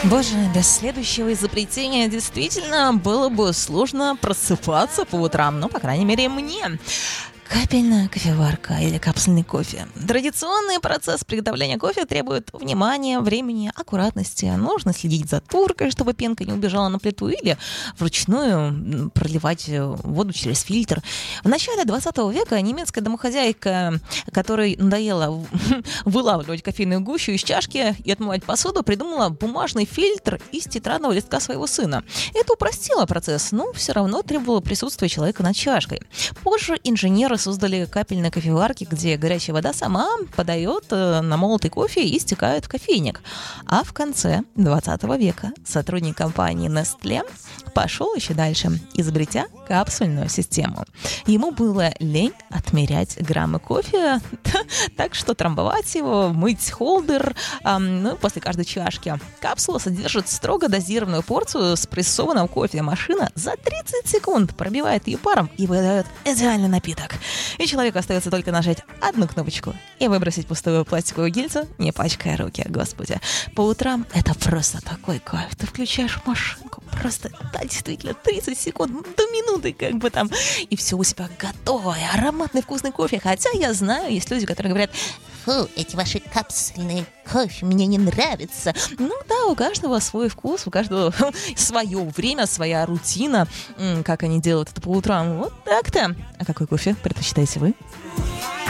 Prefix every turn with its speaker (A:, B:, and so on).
A: Боже, без следующего изобретения действительно было бы сложно просыпаться по утрам, ну, по крайней мере, мне. Капельная кофеварка или капсульный кофе. Традиционный процесс приготовления кофе требует внимания, времени, аккуратности. Нужно следить за туркой, чтобы пенка не убежала на плиту, или вручную проливать воду через фильтр. В начале 20 века немецкая домохозяйка, которой надоело вылавливать кофейную гущу из чашки и отмывать посуду, придумала бумажный фильтр из тетрадного листка своего сына. Это упростило процесс, но все равно требовало присутствия человека над чашкой. Позже инженеры создали капельные кофеварки, где горячая вода сама подает намолотый кофе и стекает в кофейник. А в конце 20 века сотрудник компании Nestlé пошел еще дальше, изобретя капсульную систему. Ему было лень отмерять граммы кофе, так что трамбовать его, мыть холдер после каждой чашки. Капсула содержит строго дозированную порцию спрессованного кофе. Машина за 30 секунд пробивает ее паром и выдает идеальный напиток. И человеку остается только нажать одну кнопочку и выбросить пустую пластиковую гильзу, не пачкая руки, господи. По утрам это просто такой кайф. Ты включаешь машинку, просто, да, действительно, 30 секунд до минуты, как бы там, и все у себя готовое, ароматный вкусный кофе. Хотя я знаю, есть люди, которые говорят: фу, эти ваши капсульные кофе мне не нравятся. Ну да, у каждого свой вкус, у каждого свое время, своя рутина, как они делают это по утрам. Вот так-то. А какой кофе предпочитаете вы?